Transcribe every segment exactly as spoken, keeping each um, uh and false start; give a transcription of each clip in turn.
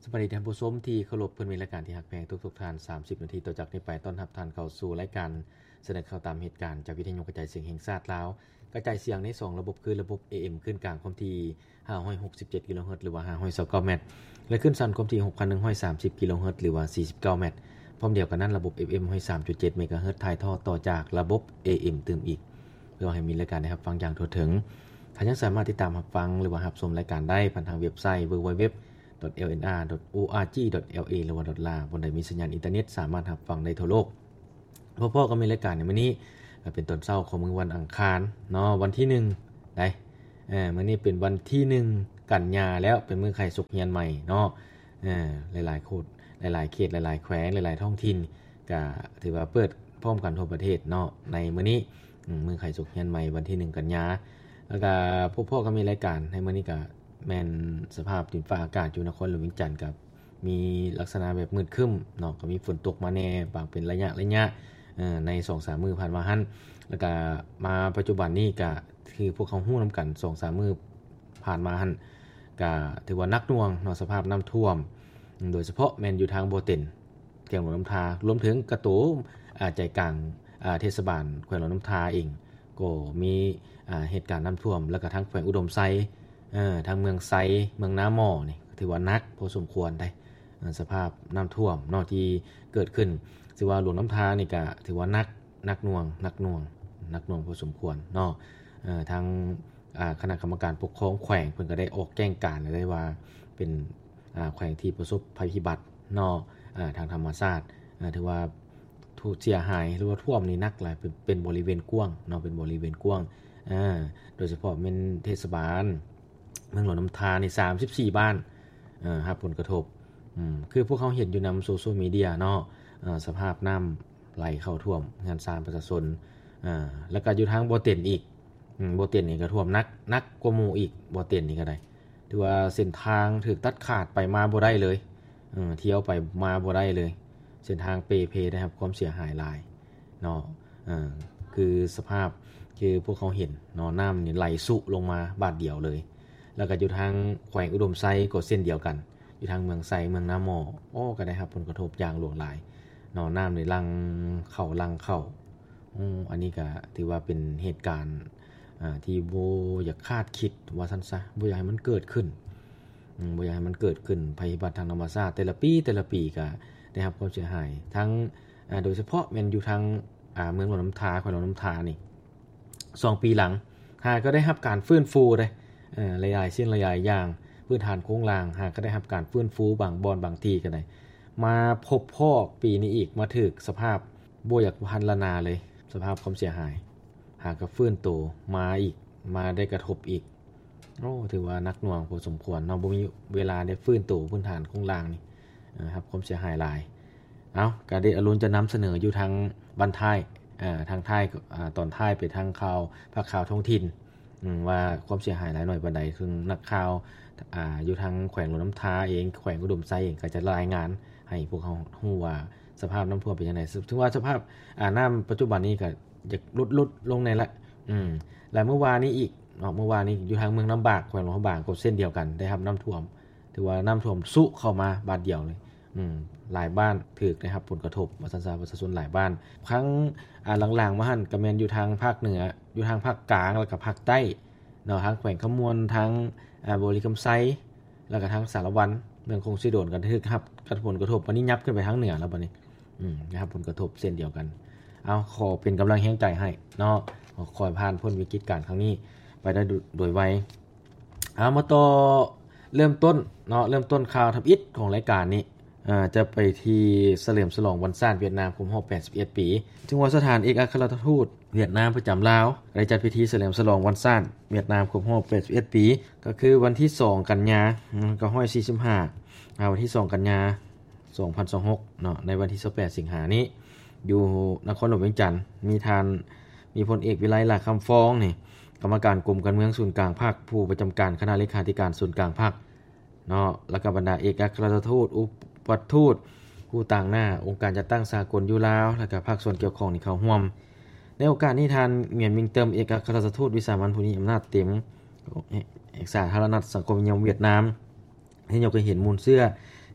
สวัสดีท่านผู้ชมที่เคารพเพิ่นมีรายการที่ฮักแพงทุกๆท่านสามสิบนาทีต่อจากนี้ไปต้อนรับท่านเข้าสู่รายการเสนอข่าวตามเหตุการณ์จากวิทยุกระจายเสียงแห่งชาติลาวกระจายเสียงในสองระบบคือระบบ เอ เอ็ม ขึ้นกลางความถี่ห้าร้อยหกสิบเจ็ดกิโลเฮิรตซ์หรือว่าห้าร้อยยี่สิบเก้าเมตรและขึ้นสั้นความถี่ หกพันหนึ่งร้อยสามสิบกิโลเฮิรตซ์หรือว่าสี่สิบเก้าเมตรพร้อมเดียวกันนั้นระบบ เอฟ เอ็ม หนึ่งร้อยสามจุดเจ็ดเมกะเฮิรตซ์ถ่ายทอดต่อจากระบบ เอ เอ็ม ตื่มอีกเพื่อให้มีรายการได้รับฟังอย่างทั่วถึงท่านยังสามารถติดตามรับฟังหรือว่ารับชมรายการได้ผ่านทางเว็บไซต์ ดับเบิลยู ดับเบิลยู ดับเบิลยู ดอท แอล เอ็น อาร์ ดอท โอ อาร์ จี ดอท แอล เอ หรือว่า .la บนใดมีสัญญาณอินเทอร์เน็ตสามารถรับฟังได้ทั่วโลกพ่อๆก็มีรายการในมื้อนี้เป็นตอนเช้าของมื้อวันอังคารเนาะวันที่หนึ่งได้เอ่อมื้อนี้เป็นวันที่หนึ่งกันยาแล้วเป็นมื้อไข่สุกเฮียนใหม่เนาะเอ่อหลายๆโคดหลายๆเขตหลายๆแขวงหลายๆท้องถิ่นก็ถือว่าเปิดพร้อมกันทั่วประเทศเนาะในมื้อนี้มื้อไข่สุกเฮียนใหม่วันที่หนึ่งกันยาแล้วก็พ่อๆก็มีรายการในมื้อนี้ก็แม่นสภาพดินฟ้าอากาศอยู่นครหลวงเวียงจันทน์กับมีลักษณะแบบมืดครึ้มเนาะก็มีฝนตกมาแน่บางเป็นระยะๆเอ่อใน สองถึงสาม มื้อผ่านมาหั่นแล้วก็มาปัจจุบันนี้ก็คือพวกเขาฮู้นํากัน สองถึงสาม มื้อผ่านมาหั่นก็ถือว่าหนักหน่วงเนาะสภาพน้ําท่วมโดยเฉพาะแม่นอยู่ทางบ่เต็นแก่งหลวงน้ำทารวมถึงกระโตอ่าใจกลางอ่าเทศบาลแขวงหลวงน้ำทาเองก็มีอ่าเหตุการณ์น้ําท่วมแล้วก็ทางแขวงอุดมไซเอ่อทางเมืองไซเมืองนาหม้อนี่ถือว่าหนักพอสมควรได้สภาพน้ําท่วมเนาะที่เกิดขึ้นถือว่าหลวงน้ำทานี่ก็ถือว่าหนักหนักหน่วงหนักหน่วงหนักหน่วงพอสมควรเนาะเอ่อทางอ่าคณะกรรมการปกครองแขวงเพิ่นก็ได้ออกแจ้งการได้ว่าเป็นอ่าแขวงที่ประสบภัยพิบัติเนาะอ่าทางธรรมชาติอ่าถือว่าถูกเสียหายหรือว่าท่วมนี่หนักหลายเป็นเป็นบริเวณกว้างเนาะเป็นบริเวณกว้างอ่าโดยเฉพาะแม่นเทศบาลเมืองหลวงน้ำทานี่สามสิบสี่บ้านเอ่อรับผลกระทบอืมคือพวกเขาเห็นอยู่นําโซเชียลมีเดียเนาะเอ่อสภาพน้ําไหลเข้าท่วมงานสร้างประชาชนอ่าแล้วก็อยู่ทางบ่เต็นอีกอืมบ่เต็นนี่ก็ท่วมหนักหนักกว่าหมู่อีกบ่เต็นนี่ก็ได้ถือว่าเส้นทางถูกตัดขาดไปมาบ่ได้เลยเออเที่ยวไปมาบ่ได้เลยเส้นทางเปเพได้รับความเสียหายหลายเนาะเอ่อคือสภาพคือพวกเขาเห็นเนาะน้ํานี่ไหลสุลงมาบาดเดียวเลยแล้วก็อยู่ทางแขวงอุดมไซก็เส้นเดียวกันอยู่ทางเมืองไซเมืองนาหม้อโอ้ก็ได้รับผลกระทบอย่างหลวงหลายเนาะน้ํานี่ลังเข้าลังเข้าอืออันนี้ก็ถือว่าเป็นเหตุการณ์อ่าที่บ่อยากคาดคิดว่าซั่นซะบ่อยากให้มันเกิดขึ้นอือบ่อยากให้มันเกิดขึ้นภัยพิบัติทางธรรมชาติแต่ละปีแต่ละปีก็ได้รับความเสียหายทั้งอ่าโดยเฉพาะแม่นอยู่ทางอ่าเมืองหลวงน้ำทาแขวงหลวงน้ำทานี่สองปีหลังหาก็ได้รับการฟื้นฟูเด้เอ่อหลายๆสิ่งหลายๆอย่างพื้นฐานโครงสร้างหาก็ได้รับการฟื้นฟูบางบ่อนบางที่ก็ได้มาพบพอกปีนี้อีกมาถึกสภาพบ่อยากพันละนาเลยสภาพความเสียหายหาก็ฟื้นโตมาอีกมาได้กระทบอีกโอ้ถือว่านักหน่วงพอสมควรเนาะบ่มีเวลาได้ฟื้นโตพื้นฐานโครงสร้างนี่เอ่อครับความเสียหายหลายเอ้าก็ได้อรุณจะนําเสนออยู่ทางบรรท้ายเอ่อทางท้ายอ่าตอนท้ายไปทางข่าวภาคข่าวท้องถิ่นอืมว่าความเสียหายหลายหน่อยปานใดคือนักข่าวอ่าอยู่ทางแขวงหลวงน้ำทาเองแขวงอุดมไซเองก็จะรายงานให้พวกเฮาฮู้ว่าสภาพน้ําท่วมเป็นจังได๋ถึงว่าสภาพอ่าน้ําปัจจุบันนี้ก็อยากลดๆลงในละอืมแล้วเมื่อวานนี้อีกเนาะเมื่อวานนี้อยู่ทางเมืองน้ำบากแขวงหลวงพระบางก็เส้นเดียวกันได้รับน้ําท่วมถือว่าน้ําท่วมสุเข้ามาบาดเดียวเลยอืมหลายบ้านถูกได้รับผลกระทบว่าซั่นซะประชาชนหลายบ้านครั้งอ่าหลังๆมาหั่นก็แม่นอยู่ทางภาคเหนืออยู่ทางภาคกลางแล้วก็ภาคใต้เนาะทางแขวงขมวนทางอ่าบริคำไซแล้วก็ทางสารวันเมืองคงสิโดนกันถูกรับกระผลกระทบวันนี้ยับขึ้นไปทางเหนือแล้วบัดนี้อืมนะครับผลกระทบเส้นเดียวกันเอาขอเป็นกำลังแรงใจให้เนาะขอให้ผ่านพ้นวิกฤตการณ์ครั้งนี้ไปได้โดยไวเอามาต่อเริ่มต้นเนาะเริ่มต้นข่าวทับอิฐของรายการนี้อ่าจะไปที่เฉลิมฉลองวันชาติเวียดนามครบรอบแปดสิบเอ็ดปีจึงว่าสถานเอกอัครราชทูตเวียดนามประจําลาวได้จัดพิธีเฉลิมฉลองวันชาติเวียดนามครบรอบแปดสิบเอ็ดปีก็คือวันที่สองกันยายนก็หนึ่งร้อยสี่สิบห้าอ่าวันที่สองกันยายนสองพันยี่สิบหกเนาะในวันที่ยี่สิบแปดสิงหาคมนี้อยู่นครหลวงเวียงจันทน์มีทานมีพลเอกวิไลหลาคําฟ้องนี่กรรมการกรมการเมืองศูนย์กลางภาคผู้ประจําการคณะเลขาธิการศูนย์กลางภาคเนาะแล้วก็บรรดาเอกอัครราชทูตอุปทูตผู้ต่างหน้าองค์การจัดตั้งสากลอยู่ลาวแล้วก็ภาคส่วนเกี่ยวข้องนี่เข้าร่วมในโอกาสนี้ท่านเมียนมิงเติมเอกอัครราชทูตวิสามัญผู้มีอำนาจเต็มเอกสาธารณรัฐสังคมนิยมเวียดนามให้ยกให้เห็นมูลเสื้อ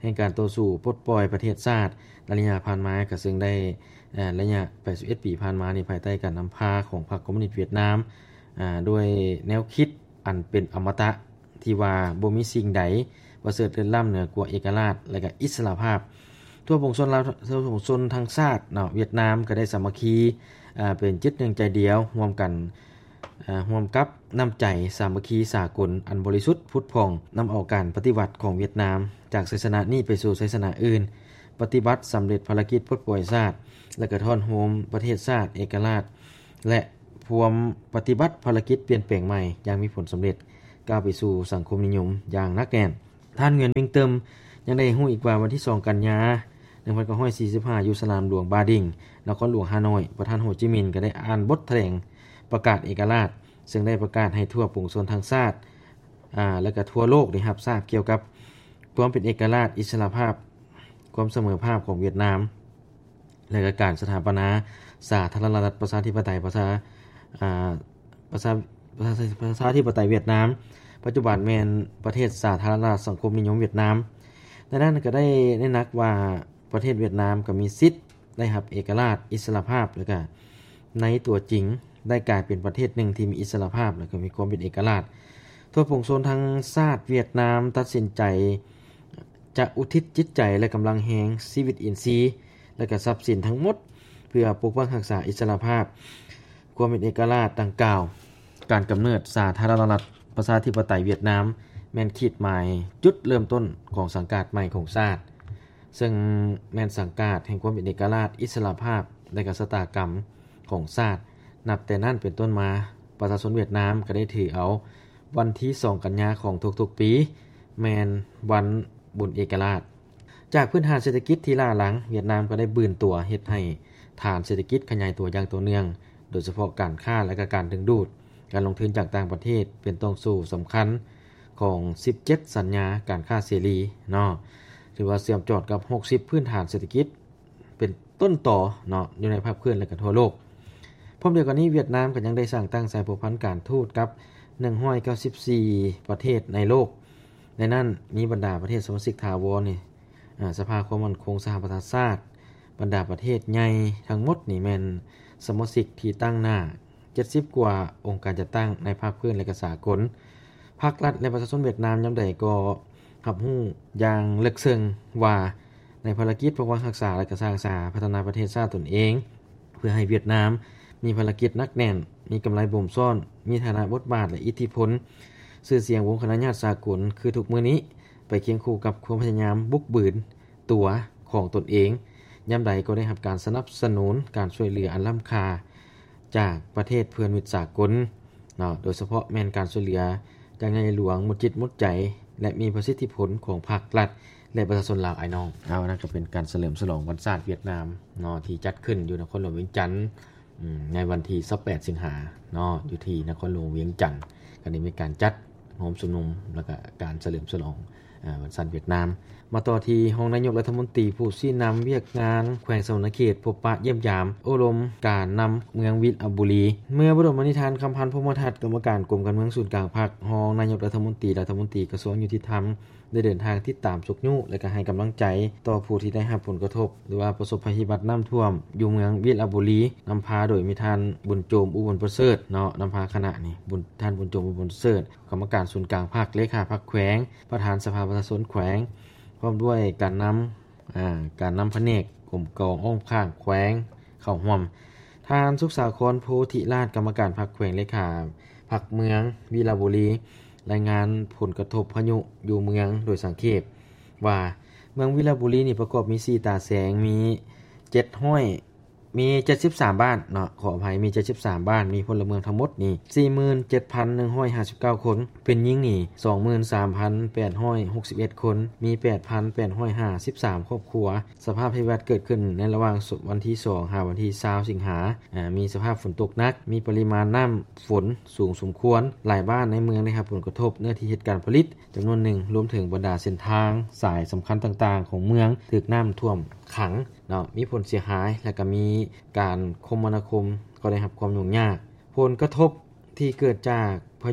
แห่งการต่อสู้ปลดปล่อยประเทศชาติระยะผ่านมาก็ซึ่งได้อ่าระยะแปดสิบเอ็ดปีผ่านมานี่ภายใต้การนำพาของพรรคคอมมิวนิสต์เวียดนามอ่าด้วยแนวคิดอันเป็นอมตะที่ว่าบ่มีสิ่งใดประเสริฐเลิศล้ำเหนือกว่าเอกราชและก็อิสรภาพทั่วปวงชนลาวทั่วปวงชนทั้งชาติเนาะเวียดนามก็ได้สามัคคีอ่าเป็นจิตหนึ่งใจเดียวร่วมกันอ่าร่วมกับน้ำใจสามัคคีสากลอันบริสุทธิ์พุทธพองนำเอาการปฏิวัติของเวียดนามจากศาสนานี้ไปสู่ศาสนาอื่นปฏิบัติสำเร็จภารกิจปลดปล่อยชาติและก็ทอนโฮมประเทศชาติเอกราชและพวมปฏิบัติภารกิจเปลี่ยนแปลงใหม่อย่างมีผลสำเร็จก้าวไปสู่สังคมนิยมอย่างหนักแน่นท่านเงินเวียงเติมยังได้ฮู้อีกว่าวันที่สองกันยายนหนึ่งพันเก้าร้อยสี่สิบห้าอยู่สนามหลวงบาดิงนครหลวงฮานอยประธานโฮจิมินห์ก็ได้อ่านบทแถลงประกาศเอกราชซึ่งได้ประกาศให้ทั่วปวงชนทั้งชาติอ่าและก็ทั่วโลกได้รับทราบเกี่ยวกับความเป็นเอกราชอิสรภาพความเสมอภาพของเวียดนามและก็การสถาปนาสาธารณรัฐประชาธิปไตยประชาอ่าประชาประชาประชาธิปไตยเวียดนามปัจจุบันแม่นประเทศสาธารณรัฐสังคมนิยมเวียดนามดังนั้นก็ได้แนะนักว่าประเทศเวียดนามก็มีสิทธิ์ได้รับเอกราชอิสรภาพแล้วก็ในตัวจริงได้กลายเป็นประเทศหนึ่งที่มีอิสรภาพแล้วก็มีความเป็นเอกราชทั่วปวงชนทั้งชาติเวียดนามตัดสินใจจะอุทิศจิตใจและกำลังแห่งชีวิตอินทรีย์และก็ทรัพย์สินทั้งหมดเพื่อปกป้องรักษาอิสรภาพความเป็นเอกราชดังกล่าวการกำเนิดสาธารณรัฐประชาธิปไตยเวียดนามแม่นขีดหมายจุดเริ่มต้นของสังกัดใหม่ของชาติซึ่งแม่นสังกัดแห่งความเป็นเอกราชอิสรภาพและก็ชะตากรรมของชาตินับแต่นั้นเป็นต้นมาประชาชนเวียดนามก็ได้ถือเอาวันที่สองกันยายนของทุกๆปีแม่นวันบุญเอกราชจากพื้นฐานเศรษฐกิจที่ล้าหลังเวียดนามก็ได้บืนตัวเฮ็ดให้ฐานเศรษฐกิจขยายตัวอย่างต่อเนื่องโดยเฉพาะการค้าและก็การดึงดูดการลงทุนจากต่างประเทศเป็นต้นสู่สำคัญของสิบเจ็ดสัญญาการค้าเสรีเนาะถือว่าเสื่อมจอดกับหกสิบพื้นฐานเศรษฐกิจเป็นต้นต่อเนาะอยู่ในภาคพื้นและก็ทั่วโลกพร้อมเดียวกันนี้เวียดนามก็ยังได้สร้างตั้งสายผูกพันการทูตกับหนึ่งร้อยเก้าสิบสี่ประเทศในโลกในนั้นมีบรรดาประเทศสมาชิกถาวรนี่อ่าสภาความมั่นคงสหประชาชาติบรรดาประเทศใหญ่ทั้งหมดนี่แม่นสมาชิกที่ตั้งหน้าเจ็ดสิบกว่าองค์การจัดตั้งในภาคพื้นและก็สากลภาครัฐและประชาชนเวียดนามยามใดก็รับรู้อย่างลึกซึ้งว่าในภารกิจปกป้องรักษาและก็สร้างสาพัฒนาประเทศชาติตนเองเพื่อให้เวียดนามมีภารกิจหนักแน่นมีกำไรบ่มซ่อนมีฐานะบทบาทและอิทธิพลชื่อเสียงวงคณะญาติสากลคือทุกมื้อนี้ไปเคียงคู่กับความพยายามบุกบืนตัวของตนเองยามใดก็ได้รับการสนับสนุนการช่วยเหลืออันล้ำค่าจากประเทศเพื่อนมิตรสากลเนาะโดยเฉพาะแม่นการช่วยเหลือจากในหลวงหมดจิตหมดใจและมีประสิทธิผลของภาครัฐและประชาชนลาวไอ้น้องเอานั่นก็เป็นการเฉลิมฉลองวันชาติเวียดนามเนาะที่จัดขึ้นอยู่นครหลวงเวียงจันทน์ในวันที่ยี่สิบแปดสิงหาคมเนาะอยู่ที่นครหลวงเวียงจันทน์ก็ได้มีการจัดโฮมชุมนุมแล้วก็การเฉลิมฉลองอ่าวันชาติเวียดนามมาต่อที่ห้องนายกรัฐมนตรีผู้ชี้นำเวียกงานแขวงสวรรณเขตพบปะเยี่ยมยามอบรมการนำเมืองวิทย์อบุรีเมื่อบรมนิทานคำพันธ์พมทัศน์กรรมการกรมการเมืองศูนย์กลางภาคห้องนายกรัฐมนตรีรัฐมนตรีกระทรวงยุติธรรมได้เดินทางติดตามสุขยุและก็ให้กำลังใจต่อผู้ที่ได้รับผลกระทบหรือว่าประสบภัยพิบัติน้ำท่วมอยู่เมืองวิทย์อบุรีนำพาโดยมีท่านบุญโจมอุบลประเสริฐเนาะนำพาคณะนี่บุญท่านบุญโจมอุบลประเสริฐกรรมการศูนย์กลางภาคเลขาภาคแขวงประธานสภาประชาชนแขวงพร้อมด้วยการนำอ่าการนำแผนกกรมกองอ้อมข้างแขวงเข้าร่วมท่านสุขสาครโพธิราชกรรมการภาคแขวงเลขาภาคเมืองวิทย์อบุรีรายงานผลกระทบพายุอยู่เมืองโดยสังเขปว่าเมืองวิทย์บุรีนี่ประกอบมีสี่ตาแสงมีเจ็ดห้อยมีเจ็ดสิบสามบ้านเนาะขออภัยมีเจ็ดสิบสามบ้านมีพลเมืองทั้งหมดนี่ สี่หมื่นเจ็ดพันหนึ่งร้อยห้าสิบเก้า คนเป็นหญิงนี่ สองหมื่นสามพันแปดร้อยหกสิบเอ็ด คนมี แปดพันแปดร้อยห้าสิบสาม ครอบครัวสภาพภัยพิบัติเกิดขึ้นในระหว่างวันที่สองถึงวันที่ยี่สิบสิงหาคมอ่ามีสภาพฝนตกหนักมีปริมาณน้ำฝนสูงสมควรหลายบ้านในเมืองได้รับผลกระทบเนื่องที่เหตุการณ์ผลิตจำนวนหนึ่งรวมถึงบรรดาเส้นทางสายสำคัญต่างๆของเมืองถูกน้ำท่วมขังเนาะมีผลเสียหายและก็มีการคมนาคมก็ได้รับความยุ่งยากผลกระทบที่เกิดจากพายุ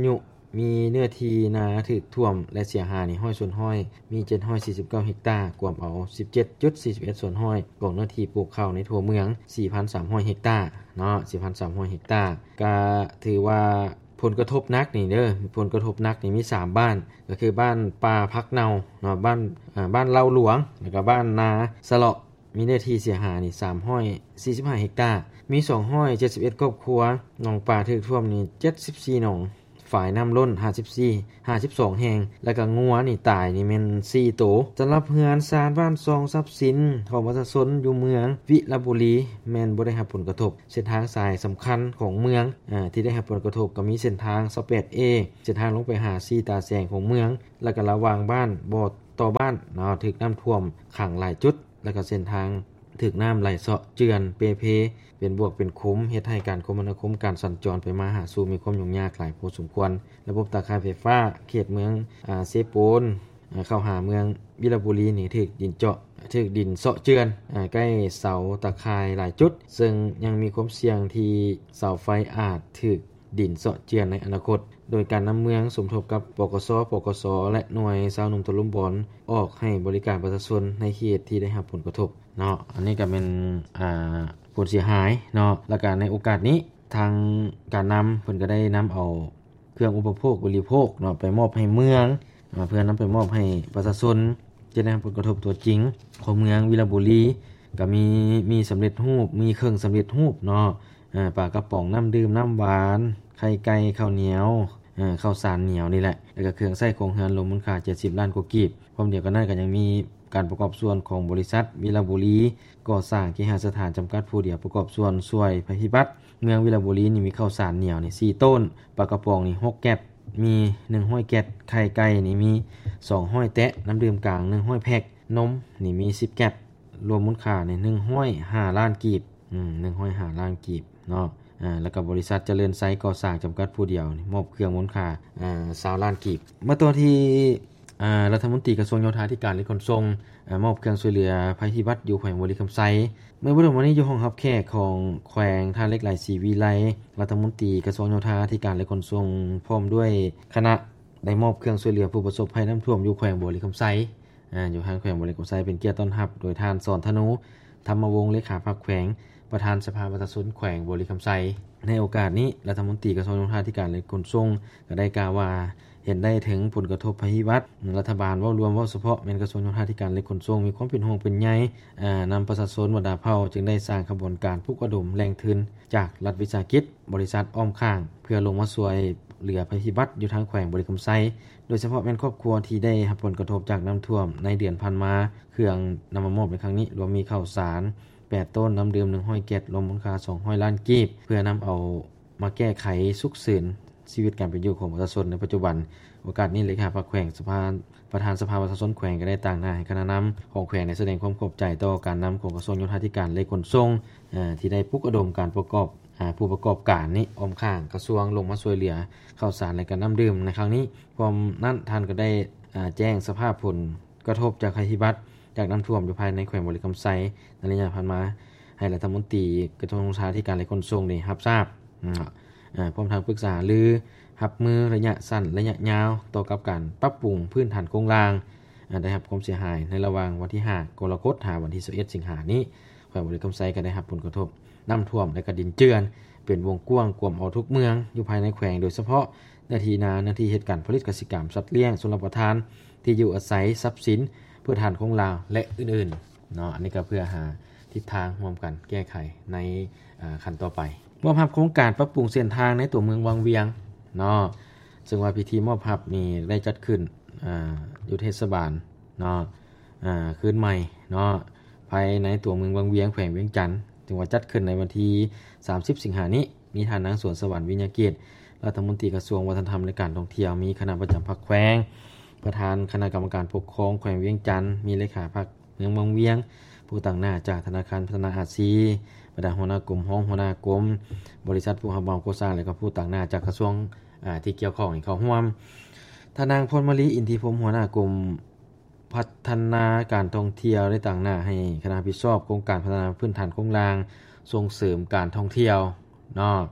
มีเนื้อที่นาถูกท่วมและเสียหายนี่ห้อยส่วนห้อยมีเจ็ดร้อยสี่สิบเก้าเฮกตาร์กวมเอา สิบเจ็ดจุดสี่สิบเอ็ด ส่วนห้อยของเนื้อที่ปลูกข้าวในทั่วเมือง สี่พันสามร้อย เฮกตาร์เนาะ สี่พันสามร้อย เฮกตาร์ก็ถือว่าผลกระทบหนักนี่เด้อผลกระทบหนักนี่มีสามบ้านก็คือบ้านป่าพักเนาเนาะบ้านอ่าบ้านเล่าหลวงแล้วก็บ้านนาสะเลาะมีเนื้อที่เสียหายนี่สามร้อยสี่สิบห้าเฮกตาร์มีสองร้อยเจ็ดสิบเอ็ดครอบครัวหนองป่าถูกท่วมนี่เจ็ดสิบสี่หนองฝ่ายน้ำล้นห้าสิบสี่ ห้าสิบสองแห่งแล้วก็งัวนี่ตายนี่แม่นสี่โตสำหรับเรือนซานบ้านซองทรัพย์สินของประชาชนอยู่เมืองวิรบุรีแม่นบ่ได้รับผลกระทบเส้นทางสายสำคัญของเมืองอ่าที่ได้รับผลกระทบก็มีเส้นทาง ยี่สิบแปดเอ เส้นทางลงไปหาซีตาแสงของเมืองแล้วก็ระหว่างบ้านบ่อต่อบ้านเนาะถูกน้ำท่วมขังหลายจุดแล้วก็เส้นทางถูกน้ำไหลเซาะเจือนเปเพเป็นบวกเป็นคุ้มเฮ็ดให้การคมนาคมการสัญจรไปมาหาสู่มีความยุ่งยากหลายพอสมควรระบบตาข่ายไฟฟ้าเขตเมืองอ่าเซโปนอ่าเข้าหาเมืองวิรบุรีนี่ถูกดินเจาะถูกดินเซาะเจือนอ่าใกล้เสาตาข่ายหลายจุดซึ่งยังมีความเสี่ยงที่เสาไฟอาจถูกดินเซาะเจือนในอนาคตโดยการนําเมืองสมทบกับปกสปกสและหน่วยสาวหนุ่มตะลุมบอนออกให้บริการประชาชนในเขตที่ได้รับผลกระทบเนาะอันนี้ก็เป็นอ่าผลเสียหายเนาะแล้วก็ในโอกาสนี้ทางการนําเพิ่นก็ได้นําเอาเครื่องอุปโภคบริโภคเนาะไปมอบให้เมืองเพื่อนําไปมอบให้ประชาชนจะได้รับผลกระทบตัวจริงของเมืองวิรบุรีก็มีมีสำเร็จรูปมีเครื่องสำเร็จรูปเนาะอ่าปลากระป๋องน้ำดื่มน้ำหวานไข่ไก่ข้าวเหนียวเอ่อข้าวสารเหนียวนี่แหละแล้วก็เครื่องใช้ของเรือนรวมมูลค่าเจ็ดสิบล้านกว่ากีบพร้อมเดียวกันนั้นก็ยังมีการประกอบส่วนของบริษัทวิรบุรีก่อสร้างเคหสถานจำกัดผู้เดียวประกอบส่วนช่วยภัยพิบัติเมืองวิรบุรีนี่มีข้าวสารเหนียวนี่สี่ต้นปลากระป๋องนี่หกแก๊สมีหนึ่งร้อยแก๊สไข่ไก่นี่มีสองร้อยแตะน้ำดื่มกลางหนึ่งร้อยแพ็คนมนี่มีสิบแก๊สรวมมูลค่านี่หนึ่งร้อยห้าล้านกีบอืมหนึ่งร้อยห้าล้านกีบเนาะอ่าแล้วก็บริษัทเจริญไซต์ก่อสร้างจำกัดผู้เดียวนี่มอบเครื่องมูลค่าอ่ายี่สิบล้านกีบเมื่อตัวที่อ่ารัฐมนตรีกระทรวงโยธาธิการและขนส่งอ่ามอบเครื่องช่วยเหลือภัยพิบัติอยู่แขวงบริคำไซเมื่อวันนี้อยู่ห้องรับแขกของแขวงท่าเหล็กไหลศรีวิไลรัฐมนตรีกระทรวงโยธาธิการและขนส่งพร้อมด้วยคณะได้มอบเครื่องช่วยเหลือผู้ประสบภัยน้ำท่วมอยู่แขวงบริคำไซอ่าอยู่ทางแขวงบริคำไซเป็นเกียรติต้อนรับโดยท่านสอนธนูธรรมวงศ์เลขาภักแขวงประธานสภาประชาชนแขวงบริคำไซในโอกาสนี้รัฐมนตรีกระทรวงโยธาธิการและขนส่งก็ได้กล่าวว่าเห็นได้ถึงผลกระทบภัยพิบัติรัฐบาลเว้ารวมเว้าเฉพาะแม่นกระทรวงโยธาธิการและขนส่งมีความเป็นห่วงเป็นใยอ่านําประชาชนบรรดาเผ่าจึงได้สร้างขบวนการปลุกระดมแรงทุนจากรัฐวิสาหกิจบริษัทอ้อมข้างเพื่อลงมาช่วยเหลือภัยพิบัติอยู่ทางแขวงบริคำไซโดยเฉพาะแม่นครอบครัวที่ได้รับผลกระทบจากน้ําท่วมในเดือนผ่านมาเครื่องนํามามอบในครั้งนี้รวมมีข้าวสารแปดต้นน้ำดื่มหนึ่งร้อยแก๊สรวมมูลค่าสองร้อยล้านกีบเพื่อนําเอามาแก้ไขสุขสืนชีวิตการเป็นอยู่ของประชาชนในปัจจุบันโอกาสนี้เลขาภักแขวงสภาประธานสภาประชาชนแขวงก็ได้ต่างหน้าให้คณะนําของแขวงได้แสดงความขอบใจต่อการนําของกระทรวงโยธาธิการและขนส่งเอ่อที่ได้ปลุกระดมการประกอบอ่าผู้ประกอบการนี้อ้อมข้างกระทรวงลงมาช่วยเหลือข้าวสารและก็น้ำดื่มในครั้งนี้พร้อมนั้นท่านก็ได้อ่าแจ้งสภาพผลกระทบจากภัยพิบัติจากน้ําท่วมอยู่ภายในแขวงบริคำไซในระยะผ่านมาให้รัฐมนตรีกระทรวงโยธาธิการและขนส่งได้รับทราบอ่าพร้อมทางปรึกษาหรือรับมือระยะสั้นระยะยาวต่อกับการปรับปรุงพื้นฐานโครงสร้างอ่าได้รับความเสียหายในระหว่างวันที่ห้ากรกฎาคมวันที่สิบเอ็ดสิงหาคมนี้แขวงบริคำไซก็ได้รับผลกระทบน้ําท่วมและก็ดินเจือนเป็นวงกว้างกวมเอาทุกเมืองอยู่ภายในแขวงโดยเฉพาะหน้าที่นาหน้าที่เฮ็ดการผลิตกสิกรรมสัตว์เลี้ยงชลประทานที่อยู่อาศัยทรัพย์สินพื้นฐานของลาวและอื่นๆเนาะอันนี้ก็เพื่อหาทิศทางร่วมกันแก้ไขในอ่าขั้นต่อไปมอบรับโครงการปรับปรุงเส้นทางในตัวเมืองวังเวียงเนาะซึ่งว่าพิธีมอบรับนี่ได้จัดขึ้นอ่าอยู่เทศบาลเนาะอ่าคืนใหม่เนาะภายในตัวเมืองวังเวียงแขวงเวียงจันทน์จึงว่าจัดขึ้นในวันที่สามสิบสิงหาคมนี้มีท่านนางสวนสวรรค์วิญญาเกียรติรัฐมนตรีกระทรวงวัฒนธรรมและการท่องเที่ยวมีคณะประจําภาคแขวงประธานคณะกรรมการปกครองแขวงเวียงจันทน์มีเลขาภักเมืองวังเวียงผู้ต่างหน้าจากธนาคารพัฒนาอาซีประธานหัวหน้ากรมห้องหัวหน้ากรมบริษัทผู้รับเหมาก่อสร้างและก็ผู้ต่างหน้าจากกระทรวงอ่าที่เกี่ยวข้องเข้าร่วมท่านนางพรมลีอินทิพรมหัวหน้ากรมพัฒนาการท่องเที่ยวได้ต่างหน้าให้คณะรับผิดชอบโครงการพัฒนาพื้นฐานโครงสร้างส่งเสริมการท่องเที่ยวเนาะ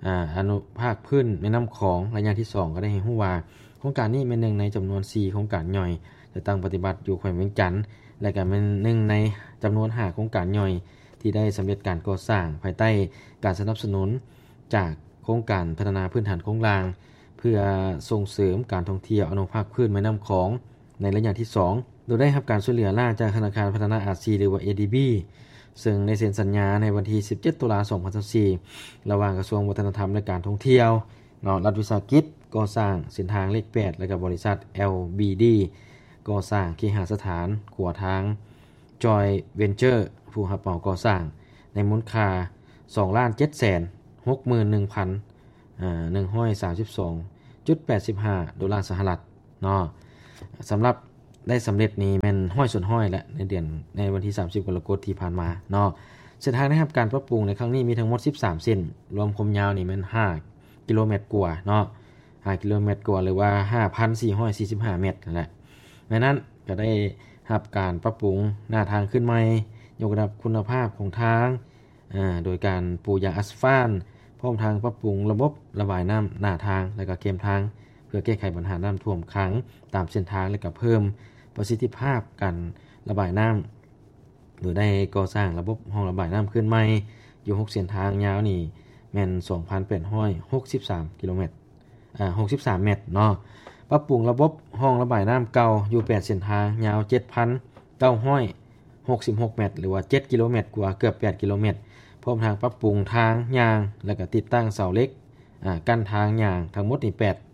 อ่าอนุภาคพื้นแม่น้ำของระยะที่สองก็ได้ให้ฮู้ว่าโครงการนี้เป็นหนึ่งในจำนวนสี่โครงการย่อยจะตั้งปฏิบัติอยู่แขวงเวียงจันทน์และก็เป็นหนึ่งในจำนวนห้าโครงการย่อยที่ได้สำเร็จการก่อสร้างภายใต้การสนับสนุนจากโครงการพัฒนาพื้นฐานโครงล่างเพื่อส่งเสริมการท่องเที่ยวอนุภาคพื้นแม่น้ำของในระยะที่สองโดยได้รับการช่วยเหลือล่าจากธนาคารพัฒนาอาเซียนหรือว่า เอ ดี บี ซึ่งได้เซ็นสัญญาในวันที่สิบเจ็ดตุลาคมสองพันยี่สิบสี่ระหว่างกระทรวงวัฒนธรรมและการท่องเที่ยวเนาะรัฐวิสาหกิจก่อสร้างเส้นทางเลขแปดและก็บริษัท แอล บี ดี ก่อสร้างเคหสถานขัวทาง Joy Venture ผู้รับเหมาก่อสร้างในมูลค่า สองล้านเจ็ดแสนหกหมื่นหนึ่งพันอ่าหนึ่งร้อยสามสิบสองจุดแปดห้า ดอลลาร์สหรัฐเนาะสำหรับได้สำเร็จนี้แม่นห้อยส่วนห้อยและในเดือนในวันที่สามสิบกรกฎาคมที่ผ่านมาเนาะเส้นทางได้รับการปรับปรุงในครั้งนี้มีทั้งหมดสิบสามเส้นรวมความยาวนี่แม่นห้ากิโลเมตรกว่าเนาะห้ากิโลเมตรกว่าหรือว่า ห้าพันสี่ร้อยสี่สิบห้า เมตรนั่นแหละดังนั้นก็ได้รับการปรับปรุงหน้าทางขึ้นใหม่ยกระดับคุณภาพของทางอ่าโดยการปูยางอัสฟัลต์พร้อมทางปรับปรุงระบบระบายน้ำหน้าทางและก็เกมทางเพื่อแก้ไขปัญหาน้ำท่วมขังตามเส้นทางและก็เพิ่มประสิทธิภาพการระบายน้ำโดยได้ก่อสร้างระบบห้องระบายน้ำขึ้นใหม่อยู่หกเส้นทางยาวนี่แม่น สองพันแปดร้อยหกสิบสาม กิโลเมตรอ่าหกสิบสามเมตรเนาะปรับปรุงระบบห้องระบายน้ำเก่าอยู่แปดเส้นทางยาว เจ็ดพันเก้าร้อยหกสิบหก เมตรหรือว่าเจ็ดกิโลเมตรกว่าเกือบแปดกิโลเมตรพร้อมทางปรับปรุงทางยางแล้วก็ติดตั้งเสาเหล็กอ่ากั้นทางยางทั้งหมดนี่8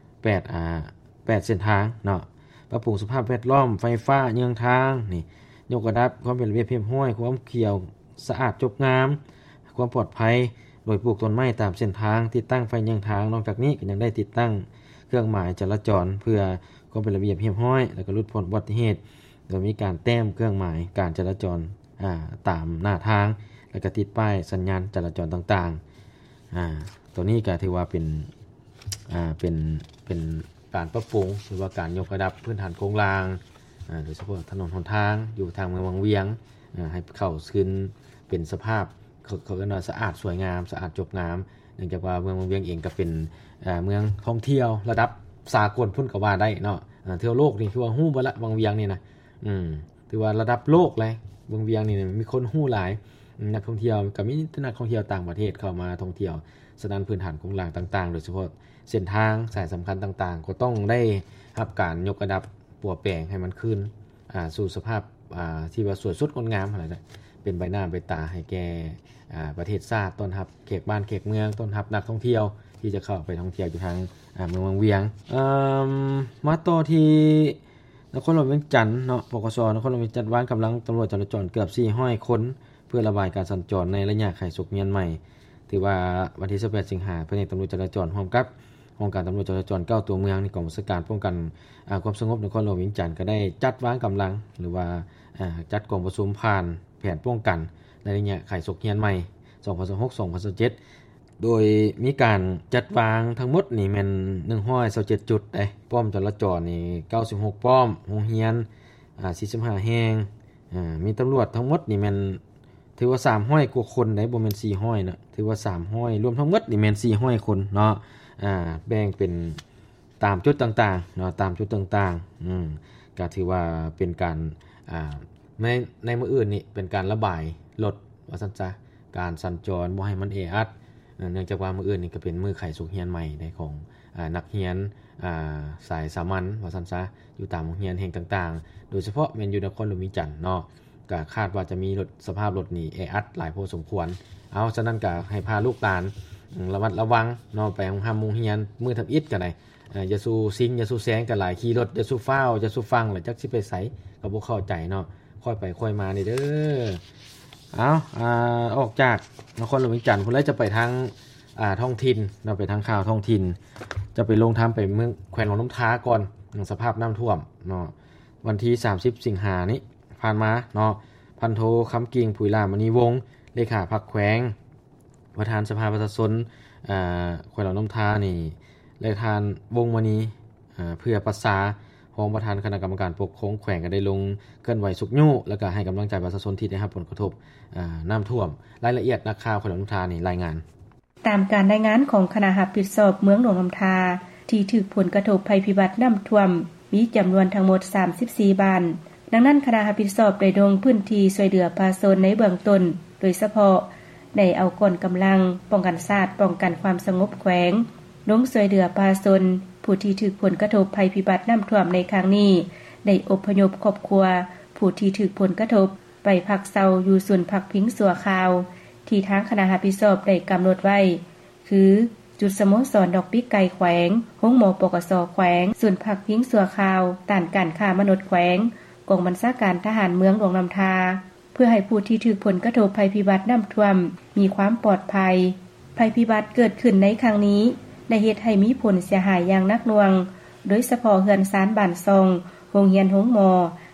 8อ่า8เส้นทางเนาะปรับปรุงสภาพแวดล้อมไฟฟ้าเยื้องทางนี่ยกระดับความเป็นระเบียบเรียบร้อยความเขียวสะอาดจบงามความปลอดภัยโดยปลูกต้นไม้ตามเส้นทางติดตั้งไฟเยื้องทางนอกจากนี้ก็ยังได้ติดตั้งเครื่องหมายจราจรเพื่อความเป็นระเบียบเรียบร้อยแล้วก็ลดผลอุบัติเหตุโดยมีการแต้มเครื่องหมายการจราจรอ่าตามหน้าทางแล้วก็ติดป้ายสัญญาณจราจรต่างๆอ่าตัวนี้ก็ถือว่าเป็นอ่าเป็นเป็นการปรับปรุงหรือว่าการยกระดับพื้นฐานโครงสร้างอ่าโดยเฉพาะถนนหนทางอยู่ทางเมืองวังเวียงอ่าให้เข้าขึ้นเป็นสภาพเขาเขาเรียกว่าสะอาดสวยงามสะอาดจบงามเนื่องจากว่าเมืองวังเวียงเองก็เป็นอ่าเมืองท่องเที่ยวระดับสากลพุ่นก็ว่าได้เนาะอ่าเที่ยวโลกนี่คือว่าฮู้บ่ละวังเวียงนี่นะอืมถือว่าระดับโลกเลยวังเวียงนี่มีคนฮู้หลายนักท่องเที่ยวก็มีนักท่องเที่ยวต่างประเทศเข้ามาท่องเที่ยวสถานพื้นฐานของหลังต่างๆโดยเฉพาะเส้นทางสายสำคัญต่างๆก็ต้องได้รับการยกระดับปัวแปลงให้มันขึ้นอ่าสู่สภาพอ่าที่ว่าสวยสดงดงามอะไรนะเป็นใบหน้าใบตาให้แก่อ่าประเทศชาติต้อนรับเขตบ้านเขตเมืองต้อนรับนักท่องเที่ยวที่จะเข้าไปท่องเที่ยวอยู่ทางอ่าเมืองวังเวียงเอ่อมาต่อที่นครหลวงเวียงจันทน์เนาะปกสนครหลวงเวียงจันทน์วางกำลังตำรวจจราจรเกือบสี่ร้อยคนเพื่อระบายการสัญจรในระยะไขสุกเมียนใหม่ถือว่าวันที่สิบแปดสิงหาคมเพิ่นให้ตำรวจจราจรร่วมกับองค์การตำรวจจราจรเก้าตัวเมืองในกองบัญชาการป้องกันอ่าความสงบนครหลวงเวียงจันทน์ก็ได้จัดวางกำลังหรือว่าอ่าจัดกองประชุมผ่านแผนป้องกันในระยะไขสุกเมียนใหม่สองพันยี่สิบหก สองพันยี่สิบเจ็ดโดยมีการจัดวางทั้งหมดนี่แม่นหนึ่งร้อยยี่สิบเจ็ดจุดเด้ป้อมจราจรนี่เก้าสิบหกป้อมโรงเรียนอ่าสี่สิบห้าแห่งอ่ามีตำรวจทั้งหมดนี่แม่นถือว่าสามร้อยกว่าคนได้บ่แม่นสี่ร้อยนะถือว่าสามร้อยรวมทั้งหมดนี่แม่นสี่ร้อยคนเนาะอ่าแบ่งเป็นตามจุดต่างๆเนาะตามจุดต่างๆอืมก็ถือว่าเป็นการอ่าในในมื้ออื่นนี่เป็นการระบายลดว่าซั่นซะการสัญจรบ่ให้มันแออัดเนื่องจากว่ามื้ออื่นนี่ก็เป็นมื้อไขสุกเรียนใหม่ในของอ่านักเรียนอ่าสายสามัญว่าซั่นซะอยู่ตามโรงเรียนแห่งต่างๆโดยเฉพาะแม่นอยู่นครหลวงเวียงจันทน์เนาะก็คาดว่าจะมีรถสภาพรถนี่แออัดหลายพอสมควรเอาฉะนั้นก็ให้พาลูกหลานระมัดระวังเนาะไปโรงหามโรงเรียนมื้อทำอิฐก็ได้เอ่ออย่าสู้ซิงอย่าสู้แซงกันหลายขี่รถอย่าสู้ฟ้าวอย่าสู้ฟังแล้วจักสิไปไสก็บ่เข้าใจเนาะค่อยไปค่อยมานี่เด้อเอาอ่าออกจากนครหลวงเวียงจันทน์พุ่นแล้วจะไปทางอ่าท้องถิ่นเนาะไปทางข่าวท้องถิ่นจะไปลงทางไปเมืองแขวงหนองน้ำท้าก่อนสภาพน้ำท่วมเนาะวันที่สามสิบสิงหาคมนี้ผ่านมาเนาะพันโทคำกิ่งผุยลามณีวงศ์เลขาพรรคแขวงประธานสภาประชาชนอ่าแขวงหนองน้ำท้านี่และทานวงศ์มณีอ่าเพื่อประสารองประธานคณะกรรมการปกครองแขวงก็ได้ลงเคลื่อนไหวสุกยู่แล้วก็ให้กำลังใจประชาชนที่ได้รับผลกระทบอ่าน้ำท่วมรายละเอียดนักข่าวแขวงหนองน้ำท้านี่รายงานตามการรายงานของคณะรับผิดชอบเมืองหนองลำทาที่ถูกผลกระทบภัยพิบัติน้ำท่วมมีจำนวนทั้งหมดสามสิบสี่บ้านดังนั้นคณะรับผิดชอบได้ลงพื้นที่ช่วยเหลือประชาชนในเบื้องต้นโดยเฉพาะได้เอากองกำลังป้องกันชาติป้องกันความสงบแขวงลงช่วยเหลือประชาชนผู้ที่ถูกผลกระทบภัยพิบัติน้ำท่วมในครั้งนี้ได้อพยพครอบครัวผู้ที่ถูกผลกระทบไปพักเซาอยู่ศูนย์พักพิงชั่วคราวที่ทางคณะรับผิดชอบได้กำหนดไว้คือจุดสโมสรดอกปิกไก่แขวงโรงหมอปกสแขวงศูนย์พักพิงชั่วคราวต้านการค้ามนุษย์แขวงกองบัญชาการทหารเมืองหลวงลำทาเพื่อให้ผู้ที่ถูกผลกระทบภัยพิบัติน้ำท่วมมีความปลอดภัยภัยพิบัติเกิดขึ้นในครั้งนี้ได้เฮ็ดให้มีผลเสียหายอย่างหนักหน่วงโดยเฉพาะเรือนซานบ้านซองโรงเรียนโรงหมอ